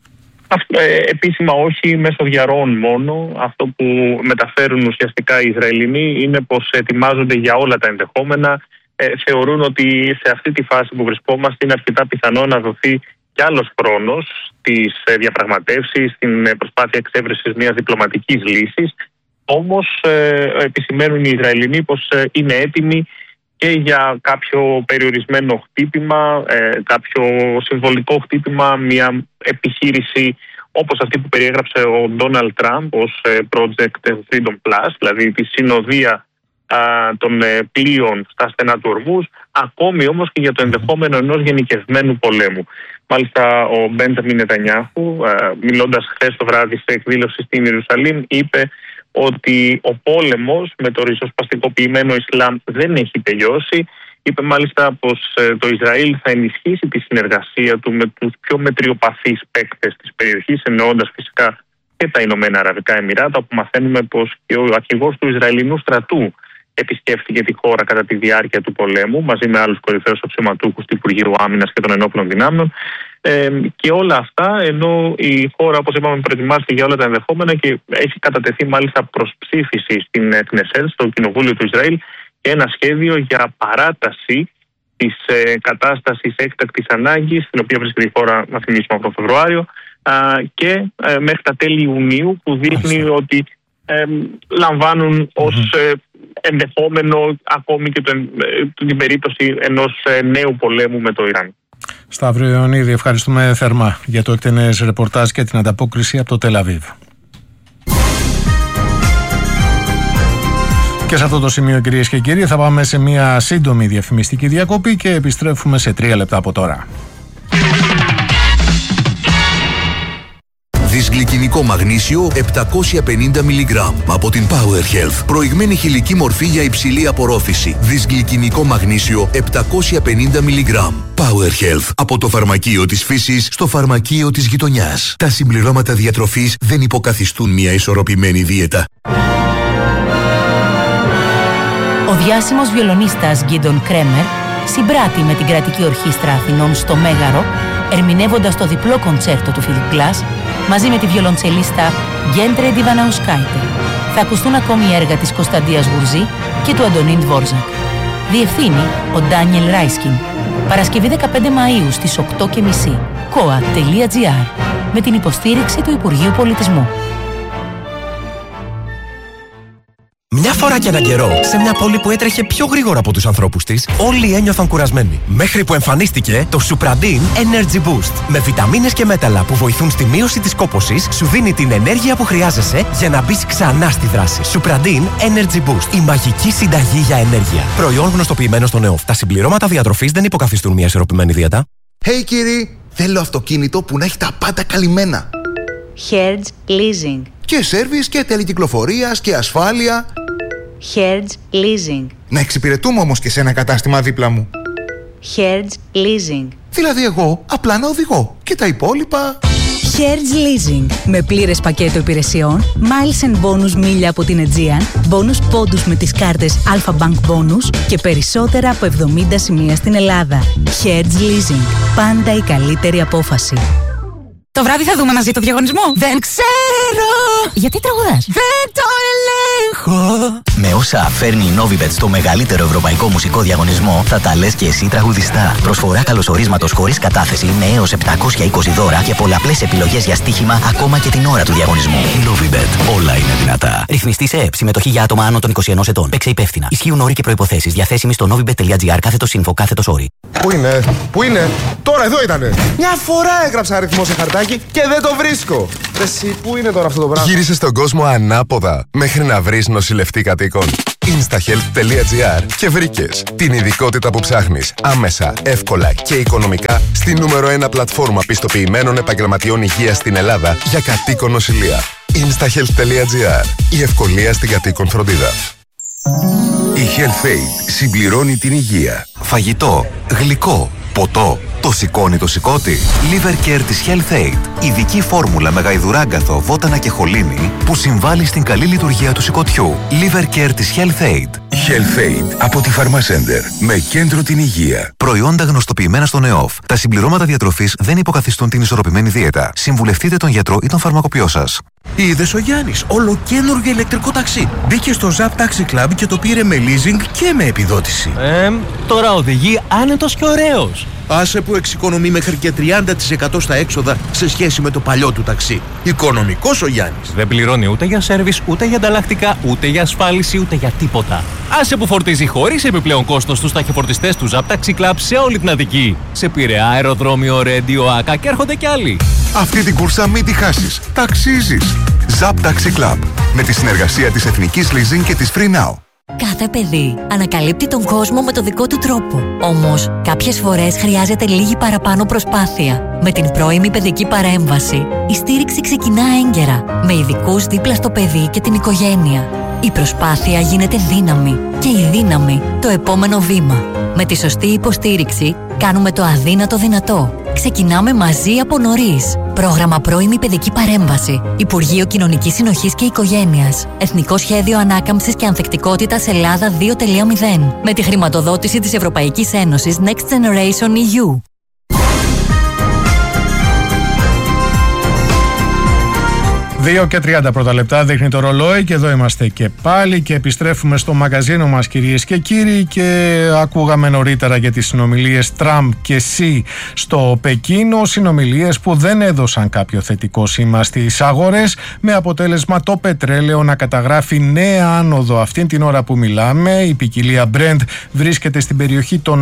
Επίσημα όχι, μέσω διαρροών μόνο. Αυτό που μεταφέρουν ουσιαστικά οι Ισραηλινοί είναι πως ετοιμάζονται για όλα τα ενδεχόμενα. Θεωρούν ότι σε αυτή τη φάση που βρισκόμαστε είναι αρκετά πιθανό να δοθεί κι άλλος χρόνος στις διαπραγματεύσεις, στην προσπάθεια εξέβρεσης μιας διπλωματικής λύσης. Όμως επισημαίνουν οι Ισραηλινοί πως είναι έτοιμοι και για κάποιο περιορισμένο χτύπημα, κάποιο συμβολικό χτύπημα, μια επιχείρηση όπως αυτή που περιέγραψε ο Ντόναλντ Τραμπ ως Project Freedom Plus, δηλαδή τη συνοδεία των πλοίων στα στενά του ορμούς, ακόμη όμως και για το ενδεχόμενο ενός γενικευμένου πολέμου. Μάλιστα ο Μπέντζαμιν Νετανιάχου, μιλώντας χθες το βράδυ σε εκδήλωση στην Ιερουσαλήμ, είπε ότι ο πόλεμος με το ριζοσπαστικοποιημένο Ισλάμ δεν έχει τελειώσει. Είπε μάλιστα πως το Ισραήλ θα ενισχύσει τη συνεργασία του με τους πιο μετριοπαθείς παίκτες της περιοχής, εννοώντας φυσικά και τα Ηνωμένα Αραβικά Εμιράτα, όπου μαθαίνουμε πως και ο αρχηγός του Ισραηλινού στρατού επισκέφθηκε τη χώρα κατά τη διάρκεια του πολέμου, μαζί με άλλους κορυφαίους αξιωματούχους του Υπουργείου Άμυνας και των Ενόπλων Δυνάμεων. Και όλα αυτά, ενώ η χώρα, όπως είπαμε, προετοιμάστηκε για όλα τα ενδεχόμενα και έχει κατατεθεί μάλιστα προς ψήφιση στην Κνεσέτ, στο Κοινοβούλιο του Ισραήλ, και ένα σχέδιο για παράταση της κατάστασης έκτακτης ανάγκης, στην οποία βρίσκεται η χώρα, να θυμίσουμε, από τον Φεβρουάριο, και μέχρι τα τέλη Ιουνίου, που δείχνει ότι λαμβάνουν ως ενδεχόμενο ακόμη και την περίπτωση ενός νέου πολέμου με το Ιράν. Σταύρο Ιωνίδη, ευχαριστούμε θερμά για το εκτενές ρεπορτάζ και την ανταπόκριση από το Τελ-Αβίβ. Και σε αυτό το σημείο, κυρίες και κύριοι, θα πάμε σε μια σύντομη διαφημιστική διακοπή και επιστρέφουμε σε 3 λεπτά από τώρα. Δυσγλυκινικό μαγνήσιο 750 mg από την Power Health. Προηγμένη χηλική μορφή για υψηλή απορρόφηση. Δυσγλυκινικό μαγνήσιο 750 mg. Power Health. Από το φαρμακείο της φύσης στο φαρμακείο της γειτονιάς. Τα συμπληρώματα διατροφής δεν υποκαθιστούν μια ισορροπημένη δίαιτα. Ο διάσημος βιολονίστας Γκίντον Κρέμερ συμπράττει με την Κρατική Ορχήστρα Αθηνών στο Μέγαρο, ερμηνεύοντας το διπλό κοντσέρτο του Φιλιπ Glass μαζί με τη βιολοντσελίστα Γκέντρε Ντιβαναουσκάιτε. Θα ακουστούν ακόμη έργα της Κωνσταντίας Γουρζή και του Αντωνίν Δβόρζακ. Διευθύνει ο Ντάνιελ Ράισκιν. Παρασκευή 15 Μαΐου στις 8:30. koa.gr με την υποστήριξη του Υπουργείου Πολιτισμού. Μια φορά και έναν καιρό, σε μια πόλη που έτρεχε πιο γρήγορα από τους ανθρώπους της, όλοι ένιωθαν κουρασμένοι. Μέχρι που εμφανίστηκε το Supradin Energy Boost. Με βιταμίνες και μέταλλα που βοηθούν στη μείωση της κόπωσης, σου δίνει την ενέργεια που χρειάζεσαι για να μπεις ξανά στη δράση. Supradin Energy Boost. Η μαγική συνταγή για ενέργεια. Προϊόν γνωστοποιημένο στο ΝΕΟΦ. Τα συμπληρώματα διατροφής δεν υποκαθιστούν μια ισορροπημένη δίαιτα. Hey κύριοι, θέλω αυτοκίνητο που να έχει τα πάντα καλυμμένα. Hertz Leasing. Και σέρβις και τελεκυκλοφορίας και ασφάλεια. Hertz Leasing. Να εξυπηρετούμε όμως και σε ένα κατάστημα δίπλα μου. Hertz Leasing. Δηλαδή εγώ απλά να οδηγώ και τα υπόλοιπα... Hertz Leasing. Με πλήρες πακέτο υπηρεσιών, miles and bonus μίλια από την Aegean, bonus πόντους με τις κάρτες Alpha Bank Bonus και περισσότερα από 70 σημεία στην Ελλάδα. Hertz Leasing. Πάντα η καλύτερη απόφαση. Το βράδυ θα δούμε μαζί το διαγωνισμό. Δεν ξέρω! Γιατί τραγουδάς? Δεν το ελέγχω! Με όσα φέρνει η Novibet στο μεγαλύτερο ευρωπαϊκό μουσικό διαγωνισμό, θα τα λες και εσύ τραγουδιστά. Προσφορά καλωσορίσματος χωρίς κατάθεση με έως 720 δώρα και πολλαπλές επιλογές για στοίχημα ακόμα και την ώρα του διαγωνισμού. Novibet. Όλα είναι δυνατά. Ρυθμιστή σε ΕΕΠ. Συμμετοχή για άτομα άνω των 21 ετών. Παίξε υπεύθυνα. Ισχύουν όροι και προϋποθέσεις. Διαθέσιμοι στο novibet.gr/info/όροι. Πού είναι? Τώρα εδώ ήτανε. Μια φορά έγραψα αριθμό σε χαρτάκι και δεν το βρίσκω. Εσύ, πού είναι τώρα αυτό το πράγμα? Γύρισε στον κόσμο ανάποδα μέχρι να βρεις νοσηλευτή κατοίκων. instahealth.gr και βρήκες την ειδικότητα που ψάχνεις άμεσα, εύκολα και οικονομικά στη νούμερο 1 πλατφόρμα πιστοποιημένων επαγγελματιών υγείας στην Ελλάδα για κατοίκον νοσηλεία. instahealth.gr. Η ευκολία στην κατοίκον φροντίδα. Η HealthAid συμπληρώνει την υγεία. Φαγητό, γλυκό, ποτό. Το σηκώνει το σηκώτη. Liver Care της HealthAid. Ειδική φόρμουλα με γαϊδουράγκαθο, βότανα και χολίνη που συμβάλλει στην καλή λειτουργία του σηκωτιού. Liver Care της HealthAid. HealthAid από τη Pharmacenter. Με κέντρο την υγεία. Προϊόντα γνωστοποιημένα στο ΝΕΟΦ. Τα συμπληρώματα διατροφής δεν υποκαθιστούν την ισορροπημένη δίαιτα. Συμβουλευτείτε τον γιατρό ή τον φαρμακοποιό σας. Είδες ο Γιάννης, ολοκαίνουργιο ηλεκτρικό ταξί. Μπήκε στο Zap Taxi Club και το πήρε με leasing και με επιδότηση. Τώρα οδηγεί άνετος και ωραίος. Άσε που εξοικονομεί μέχρι και 30% στα έξοδα σε σχέση με το παλιό του ταξί. Οικονομικός ο Γιάννης. Δεν πληρώνει ούτε για σέρβις, ούτε για ανταλλακτικά, ούτε για ασφάλιση, ούτε για τίποτα. Άσε που φορτίζει χωρίς επιπλέον κόστος στους ταχυφορτιστές του Zap Taxi Club σε όλη την Αττική. Σε Πειραιά, αεροδρόμιο, Ρέντιο, Άκα και έρχονται κι άλλοι. Αυτή την κούρσα μην τη χάσεις. Ταξίζεις. Zap Taxi Club. Με τη συνεργασία της Εθνικής Leasing και της Free Now. Κάθε παιδί ανακαλύπτει τον κόσμο με το δικό του τρόπο. Όμως, κάποιες φορές χρειάζεται λίγη παραπάνω προσπάθεια. Με την πρώιμη παιδική παρέμβαση, η στήριξη ξεκινά έγκαιρα, με ειδικούς δίπλα στο παιδί και την οικογένεια. Η προσπάθεια γίνεται δύναμη και η δύναμη το επόμενο βήμα. Με τη σωστή υποστήριξη κάνουμε το αδύνατο δυνατό. Ξεκινάμε μαζί από νωρίς. Πρόγραμμα Πρώιμη Παιδική Παρέμβαση. Υπουργείο Κοινωνικής Συνοχής και Οικογένειας. Εθνικό Σχέδιο Ανάκαμψης και Ανθεκτικότητας Ελλάδα 2.0. Με τη χρηματοδότηση της Ευρωπαϊκής Ένωσης Next Generation EU. 2 και 30 πρώτα λεπτά δείχνει το ρολόι και εδώ είμαστε και πάλι και επιστρέφουμε στο μαγαζίνο μας, κυρίες και κύριοι, και ακούγαμε νωρίτερα για τις συνομιλίες Τραμπ και Σι στο Πεκίνο, συνομιλίες που δεν έδωσαν κάποιο θετικό σήμα στις αγορές, με αποτέλεσμα το πετρέλαιο να καταγράφει νέα άνοδο. Αυτήν την ώρα που μιλάμε η ποικιλία Brent βρίσκεται στην περιοχή των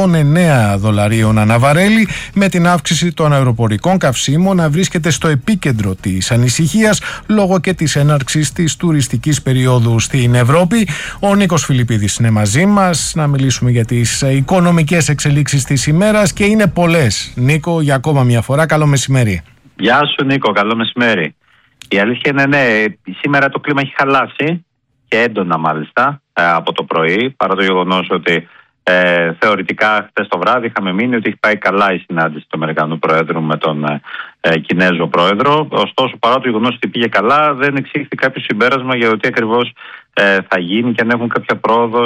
$109 ανά βαρέλι, με την αύξηση των αεροπορικών καυσίμων να βρίσκεται στο επίκεντρο της ανησυχίας λόγω και της έναρξης της τουριστικής περίοδου στην Ευρώπη. Ο Νίκος Φιλιππίδης είναι μαζί μας να μιλήσουμε για τις οικονομικές εξελίξεις της ημέρας και είναι πολλές. Νίκο, για ακόμα μια φορά, καλό μεσημέρι. Γεια σου Νίκο, καλό μεσημέρι. Η αλήθεια είναι ναι, σήμερα το κλίμα έχει χαλάσει και έντονα μάλιστα από το πρωί, παρά το γεγονός ότι θεωρητικά χθες το βράδυ είχαμε μείνει ότι έχει πάει καλά η συνάντηση του Αμερικανού Προέδρου με τον Κινέζο Πρόεδρο. Ωστόσο, παρά το γεγονός ότι πήγε καλά, δεν εξήχθη κάποιο συμπέρασμα για το τι ακριβώς θα γίνει και αν έχουν κάποια πρόοδο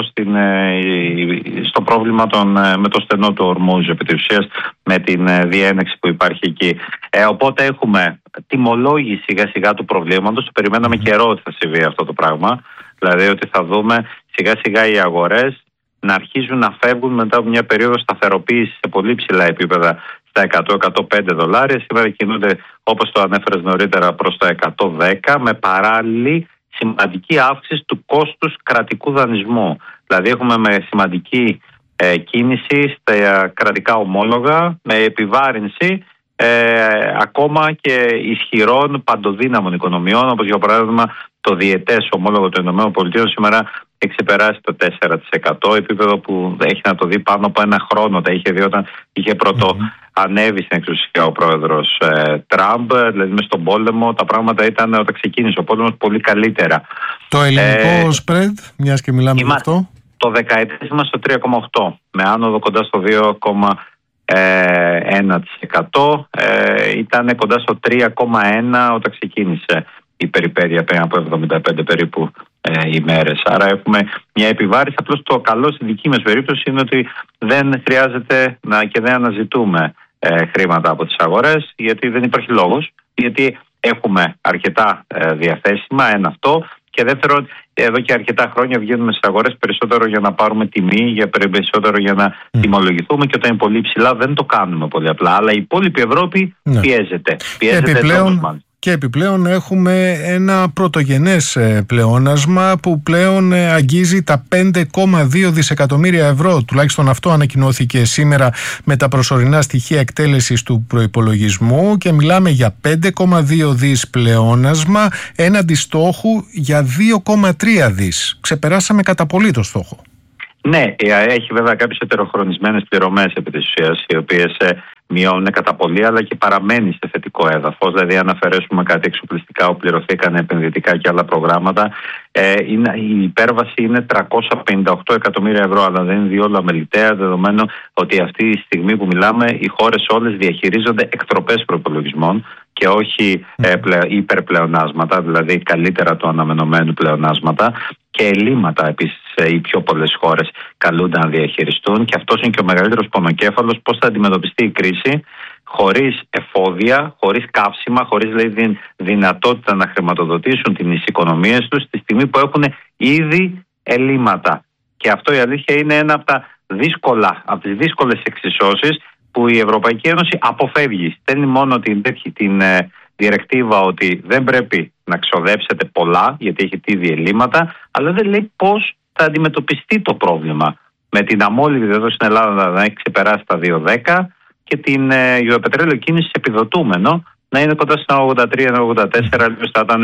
στο πρόβλημα με το στενό του Ορμούζ, επί της ουσίας, με την διένεξη που υπάρχει εκεί. Οπότε έχουμε τιμολόγηση σιγά σιγά του προβλήματος. Το περιμέναμε καιρό ότι θα συμβεί αυτό το πράγμα. Δηλαδή ότι θα δούμε σιγά σιγά οι αγορές να αρχίζουν να φεύγουν μετά από μια περίοδο σταθεροποίηση σε πολύ ψηλά επίπεδα στα $100-105. Σήμερα κινούνται, όπως το ανέφερες νωρίτερα, προς τα 110, με παράλληλη σημαντική αύξηση του κόστους κρατικού δανεισμού. Δηλαδή έχουμε με σημαντική κίνηση στα κρατικά ομόλογα, με επιβάρυνση ακόμα και ισχυρών παντοδύναμων οικονομιών, όπως για παράδειγμα το διετές ομόλογο των ΗΠΑ σήμερα έχει ξεπεράσει το 4%, επίπεδο που έχει να το δει πάνω από ένα χρόνο. Τα είχε δει όταν είχε πρώτο ανέβει στην εξουσία ο πρόεδρος Τραμπ. Δηλαδή μες στον πόλεμο τα πράγματα ήταν, όταν ξεκίνησε ο πόλεμος, πολύ καλύτερα. Το ελληνικό spread, μιας και μιλάμε για αυτό. Το δεκαετές είμαστε στο 3,8 με άνοδο κοντά στο 2,1%. Ήταν κοντά στο 3,1 όταν ξεκίνησε η περιπέτεια πριν από 75 περίπου ημέρες. Άρα έχουμε μια επιβάρηση. Απλώς το καλό στη δική μας περίπτωση είναι ότι δεν χρειάζεται και δεν αναζητούμε χρήματα από τις αγορές, γιατί δεν υπάρχει λόγος, γιατί έχουμε αρκετά διαθέσιμα, ένα αυτό, και δεύτερον, εδώ και αρκετά χρόνια βγαίνουμε στις αγορές περισσότερο για να πάρουμε τιμή, περισσότερο για να τιμολογηθούμε, και όταν είναι πολύ ψηλά δεν το κάνουμε πολύ απλά. Αλλά η υπόλοιπη Ευρώπη πιέζεται. Και επιπλέον έχουμε ένα πρωτογενές πλεόνασμα που πλέον αγγίζει τα 5,2 δισεκατομμύρια ευρώ. Τουλάχιστον αυτό ανακοινώθηκε σήμερα με τα προσωρινά στοιχεία εκτέλεσης του προϋπολογισμού, και μιλάμε για 5,2 δις πλεόνασμα έναντι στόχου για 2,3 δις. Ξεπεράσαμε κατά πολύ το στόχο. Ναι, έχει βέβαια κάποιες ετεροχρονισμένες πληρωμές επί της ουσίας, οι οποίες μειώνουν κατά πολύ, αλλά και παραμένει σε θετικό έδαφος. Δηλαδή, αν αφαιρέσουμε κάτι εξοπλιστικά, οπληρωθήκαν επενδυτικά και άλλα προγράμματα, η υπέρβαση είναι 358 εκατομμύρια ευρώ, αλλά δεν είναι διόλου αμεληταία, δεδομένου ότι αυτή τη στιγμή που μιλάμε, οι χώρες όλες διαχειρίζονται εκτροπές προϋπολογισμών και όχι υπερπλεονάσματα, δηλαδή καλύτερα του αναμενωμένου πλεονάσματα, και ελλείμματα επίσης οι πιο πολλές χώρες καλούνται να διαχειριστούν, και αυτός είναι και ο μεγαλύτερος πονοκέφαλος, πώς θα αντιμετωπιστεί η κρίση χωρίς εφόδια, χωρίς καύσιμα, χωρίς δηλαδή δυνατότητα να χρηματοδοτήσουν τις οικονομίες τους τη στιγμή που έχουν ήδη ελλείμματα. Και αυτό, η αλήθεια, είναι ένα από τις δύσκολες εξισώσεις που η Ευρωπαϊκή Ένωση αποφεύγει. Στέλνει μόνο την διρεκτίβα ότι δεν πρέπει να ξοδέψετε πολλά γιατί έχετε ήδη ελλείμματα, αλλά δεν λέει πώς θα αντιμετωπιστεί το πρόβλημα. Με την αμόλυβη εδώ στην Ελλάδα να έχει ξεπεράσει τα 2,10 και την γεωπετρέλαιο κίνηση επιδοτούμενο να είναι κοντά στα 83-84, αλλιώς θα ήταν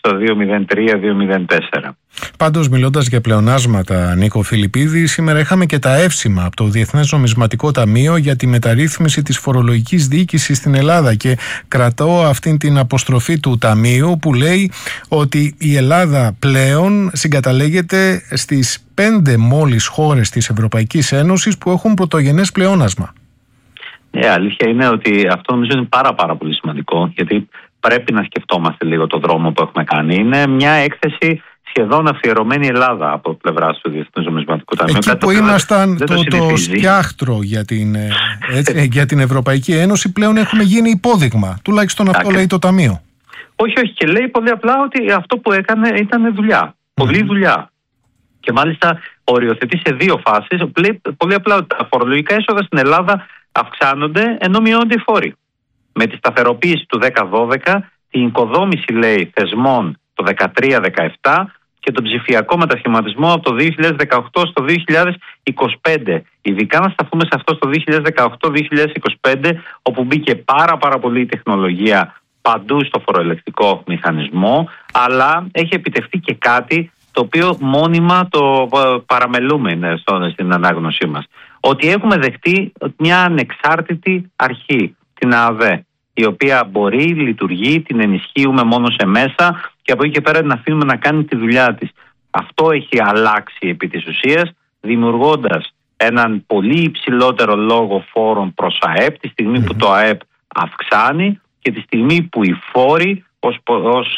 στο 2,03-2,04. Πάντως, μιλώντας για πλεονάσματα, Νίκο Φιλιππίδη, σήμερα είχαμε και τα εύσημα από το Διεθνές Νομισματικό Ταμείο για τη μεταρρύθμιση της φορολογικής διοίκησης στην Ελλάδα, και κρατώ αυτήν την αποστροφή του Ταμείου που λέει ότι η Ελλάδα πλέον συγκαταλέγεται στις 5 μόλις χώρες της Ευρωπαϊκής Ένωσης που έχουν πρωτογενές πλεόνασμα. Αλήθεια είναι ότι αυτό νομίζω είναι πάρα πολύ σημαντικό, γιατί πρέπει να σκεφτόμαστε λίγο το δρόμο που έχουμε κάνει. Είναι μια έκθεση σχεδόν αφιερωμένη Ελλάδα από πλευράς του Διεθνούς Νομισματικού Ταμείου. Εκεί που ήμασταν το σκιάχτρο για την Ευρωπαϊκή Ένωση, πλέον έχουμε γίνει υπόδειγμα. Τουλάχιστον αυτό λέει το Ταμείο. Όχι, και λέει πολύ απλά ότι αυτό που έκανε ήταν δουλειά. Πολλή δουλειά. Και μάλιστα οριοθετεί σε 2 φάσεις. Πολύ απλά ότι τα φορολογικά έσοδα στην Ελλάδα αυξάνονται ενώ μειώνονται οι φόροι. Με τη σταθεροποίηση του 10-12, την οικοδόμηση, λέει, θεσμών το 13-17 και τον ψηφιακό μετασχηματισμό από το 2018 στο 2025. Ειδικά να σταθούμε σε αυτό στο 2018-2025, όπου μπήκε πάρα πολύ η τεχνολογία παντού στο φοροελεκτικό μηχανισμό, αλλά έχει επιτευχθεί και κάτι το οποίο μόνιμα το παραμελούμε στην ανάγνωσή μας. Ότι έχουμε δεχτεί μια ανεξάρτητη αρχή, την ΑΑΔΕ, η οποία μπορεί, λειτουργεί, την ενισχύουμε μόνο σε μέσα και από εκεί και πέρα την αφήνουμε να κάνει τη δουλειά της. Αυτό έχει αλλάξει επί της ουσίας, δημιουργώντας έναν πολύ υψηλότερο λόγο φόρων προς ΑΕΠ, τη στιγμή που το ΑΕΠ αυξάνει και τη στιγμή που οι φόροι ως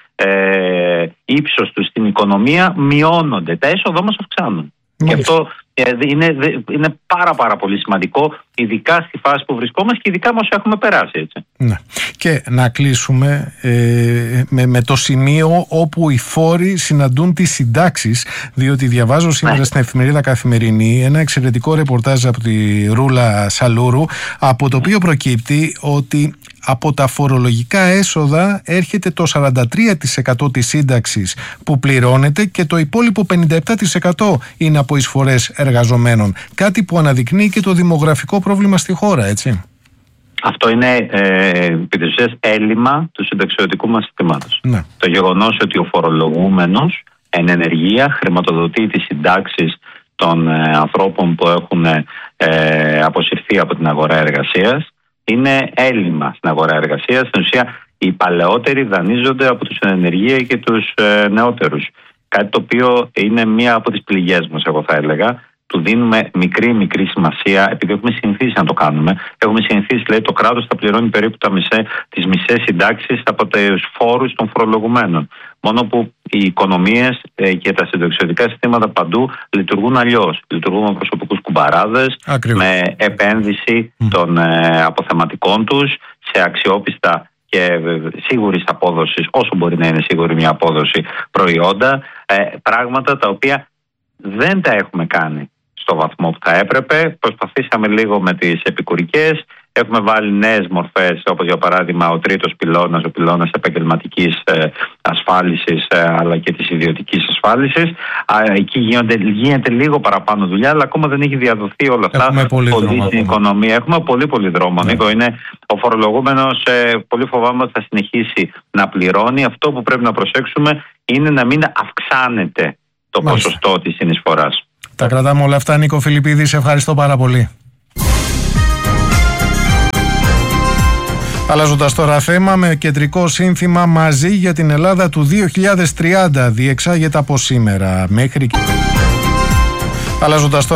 ύψος τους στην οικονομία μειώνονται. Τα έσοδα όμως αυξάνουν. Και αυτό είναι πάρα πολύ σημαντικό, ειδικά στη φάση που βρισκόμαστε και ειδικά μας έχουμε περάσει, έτσι. Ναι. Και να κλείσουμε με το σημείο όπου οι φόροι συναντούν τις συντάξεις, διότι διαβάζω σήμερα στην εφημερίδα Καθημερινή ένα εξαιρετικό ρεπορτάζ από τη Ρούλα Σαλούρου, από το οποίο προκύπτει ότι από τα φορολογικά έσοδα έρχεται το 43% της σύνταξης που πληρώνεται και το υπόλοιπο 57% είναι από εισφορές εργαζομένων. Κάτι που αναδεικνύει και το δημογραφικό πρόβλημα στη χώρα, έτσι. Αυτό είναι επί της ουσίας έλλειμμα του συνταξιωτικού μας συστήματος. Ναι. Το γεγονός ότι ο φορολογούμενος εν ενεργεία χρηματοδοτεί τις συντάξεις των ανθρώπων που έχουν αποσυρθεί από την αγορά εργασίας είναι έλλειμμα στην αγορά εργασίας. Στην ουσία οι παλαιότεροι δανείζονται από τους εν ενεργεία και τους νεότερους. Κάτι το οποίο είναι μία από τις πληγές μας, εγώ θα έλεγα. Του δίνουμε μικρή σημασία, επειδή έχουμε συνηθίσει να το κάνουμε. Έχουμε συνηθίσει, λέει, το κράτος θα πληρώνει περίπου τις μισές συντάξεις από τους φόρους των φορολογουμένων. Μόνο που οι οικονομίες και τα συνταξιωτικά συστήματα παντού λειτουργούν αλλιώς. Λειτουργούν με προσωπικούς κουμπαράδες, με επένδυση των αποθεματικών τους σε αξιόπιστα και σίγουρης απόδοσης, όσο μπορεί να είναι σίγουρη μια απόδοση, προϊόντα, πράγματα τα οποία δεν τα έχουμε κάνει στο βαθμό που θα έπρεπε. Προσπαθήσαμε λίγο με τις επικουρικές. Έχουμε βάλει νέες μορφές, όπως για παράδειγμα ο τρίτος πυλώνας, ο πυλώνας επαγγελματικής ασφάλισης, αλλά και της ιδιωτικής ασφάλισης. Εκεί γίνεται λίγο παραπάνω δουλειά, αλλά ακόμα δεν έχει διαδοθεί όλα αυτά πολύ στην οικονομία. Έχουμε πολύ δρόμο. Ναι. Νίκο, ο φορολογούμενος πολύ φοβάμαι ότι θα συνεχίσει να πληρώνει. Αυτό που πρέπει να προσέξουμε είναι να μην αυξάνεται το ποσοστό της συνεισφοράς. Τα κρατάμε όλα αυτά, Νίκο Φιλιππίδη, σε ευχαριστώ πάρα πολύ. Αλλάζοντας τώρα θέμα, με κεντρικό σύνθημα «Μαζί για την Ελλάδα του 2030» διεξάγεται από σήμερα μέχρι... Αλλάζοντας τώρα